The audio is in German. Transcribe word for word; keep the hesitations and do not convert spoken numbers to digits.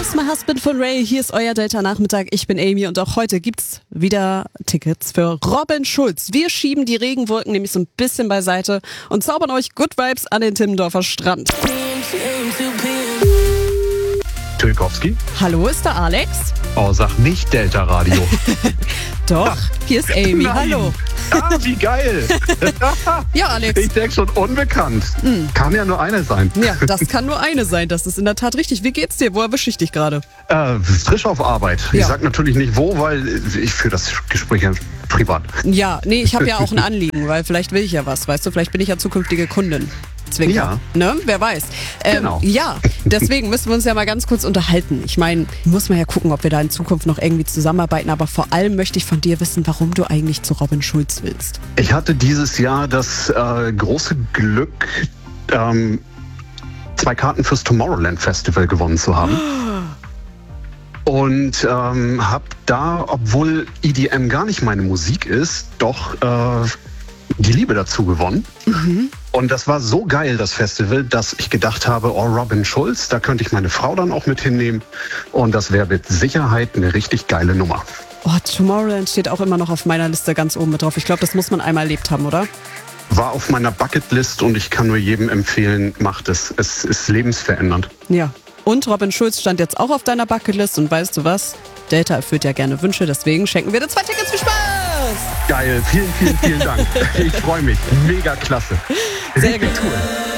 Kiss My Husband von Ray. Hier ist euer Delta-Nachmittag. Ich bin Amy und auch heute gibt's wieder Tickets für Robin Schulz. Wir schieben die Regenwolken nämlich so ein bisschen beiseite und zaubern euch Good Vibes an den Timmendorfer Strand. Tchaikovsky. Hallo, ist da Alex? Oh, sag nicht Delta Radio. Doch, hier ist Amy. Nein. Hallo. Ah, wie geil. Ja, Alex. Ich denke schon unbekannt. Mm. Kann ja nur eine sein. Ja, das kann nur eine sein. Das ist in der Tat richtig. Wie geht's dir? Wo erwische ich dich gerade? Äh, frisch auf Arbeit. Ja. Ich sag natürlich nicht wo, weil ich führe das Gespräch ja privat. Ja, nee, ich habe ja auch ein Anliegen, weil vielleicht will ich ja was, weißt du? Vielleicht bin ich ja zukünftige Kundin. Zwinker. Ja. Ne? Wer weiß. Ähm, Genau. Ja, deswegen müssen wir uns ja mal ganz kurz unterhalten. Ich meine, muss man ja gucken, ob wir da in Zukunft noch irgendwie zusammenarbeiten, aber vor allem möchte ich von dir wissen, warum du eigentlich zu Robin Schulz willst. Ich hatte dieses Jahr das äh, große Glück, ähm, zwei Karten fürs Tomorrowland Festival gewonnen zu haben. Und ähm, habe da, obwohl E D M gar nicht meine Musik ist, doch äh, die Liebe dazu gewonnen. Mhm. Und das war so geil, das Festival, dass ich gedacht habe, oh, Robin Schulz, da könnte ich meine Frau dann auch mit hinnehmen. Und das wäre mit Sicherheit eine richtig geile Nummer. Oh, Tomorrowland steht auch immer noch auf meiner Liste ganz oben mit drauf. Ich glaube, das muss man einmal erlebt haben, oder? War auf meiner Bucketlist und ich kann nur jedem empfehlen, macht es. Es ist lebensverändernd. Ja. Und Robin Schulz stand jetzt auch auf deiner Bucketlist und weißt du was? Delta erfüllt ja gerne Wünsche, deswegen schenken wir dir zwei Tickets. Viel Spaß! Geil, vielen, vielen, vielen Dank. Ich freue mich. Mega klasse. Sehr gut. Cool.